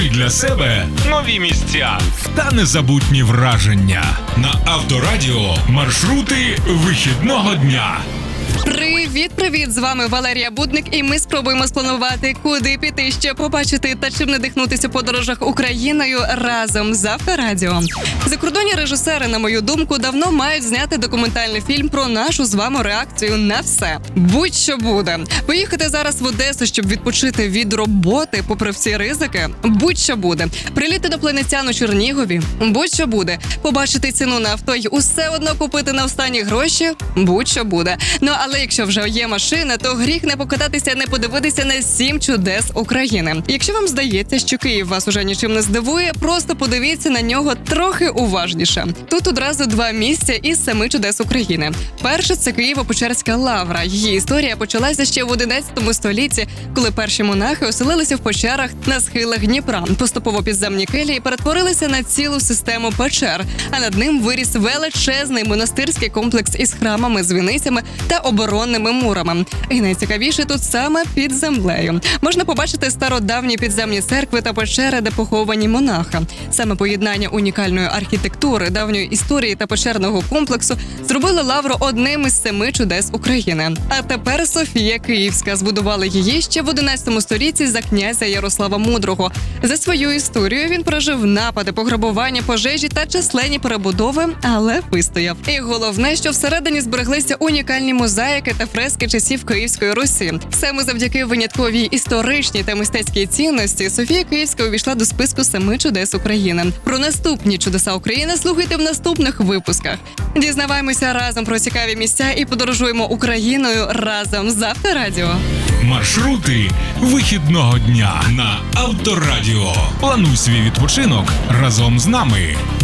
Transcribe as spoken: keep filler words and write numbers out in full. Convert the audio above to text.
для себе нові місця та незабутні враження. На Авторадіо маршрути вихідного дня. Привіт-привіт! З вами Валерія Будник, і ми спробуємо спланувати, куди піти, що побачити та чим надихнутися у подорожах Україною разом з Авторадіо. Закордонні режисери, на мою думку, давно мають зняти документальний фільм про нашу з вами реакцію на все. Будь-що буде. Поїхати зараз в Одесу, щоб відпочити від роботи, попри всі ризики. Будь-що буде. Приліти до Планетян у Чернігові. Будь-що буде. Побачити ціну на авто й усе одно купити на останні гроші. Будь-що буде. Ну, але якщо вже є машина, то гріх не покататися, не подивитися на сім чудес України. Якщо вам здається, що Київ вас уже нічим не здивує, просто подивіться на нього трохи уважніше. Тут одразу два місця із семи чудес України. Перше – це Києво-Печерська лавра. Її історія почалася ще в одинадцятому столітті, коли перші монахи оселилися в печерах на схилах Дніпра. Поступово підземні келії перетворилися на цілу систему печер, а над ним виріс величезний монастирський комплекс із храмами, дзвіницями та оборонними мурами. І найцікавіше тут саме під землею. Можна побачити стародавні підземні церкви та печери, де поховані монахи. Саме поєднання унікальної архітектури, давньої історії та печерного комплексу зробили лавру одним із семи чудес України. А тепер Софія Київська. Збудували її ще в одинадцятому столітті за князя Ярослава Мудрого. За свою історію він пережив напади, пограбування, пожежі та численні перебудови, але вистояв. І головне, що всередині збереглися унікальні мозаїки та фрески часів Київської Русі. Саме завдяки винятковій історичній та мистецькій цінності Софія Київська увійшла до списку семи чудес України. Про наступні чудеса України слухайте в наступних випусках. Дізнаваємося разом про цікаві місця і подорожуємо Україною разом з Авторадіо. Маршрути вихідного дня на Авторадіо. Плануй свій відпочинок разом з нами.